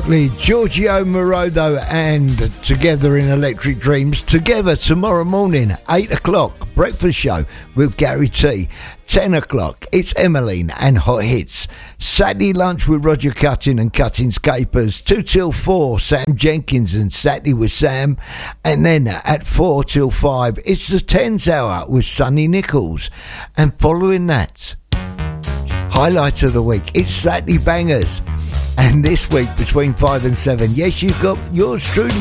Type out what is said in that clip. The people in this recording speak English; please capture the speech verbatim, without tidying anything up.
exactly. Giorgio Moroder and Together in Electric Dreams. Together tomorrow morning, eight o'clock, breakfast show with Gary T. ten o'clock, it's Emmeline and Hot Hits. Saturday lunch with Roger Cutting and Cutting's Capers. two till four, Sam Jenkins and Saturday with Sam. And then at four till five, it's the tens hour with Sonny Nichols. And following that, highlight of the week, it's Saturday Bangers. And this week between five and seven, yes, you've got yours truly.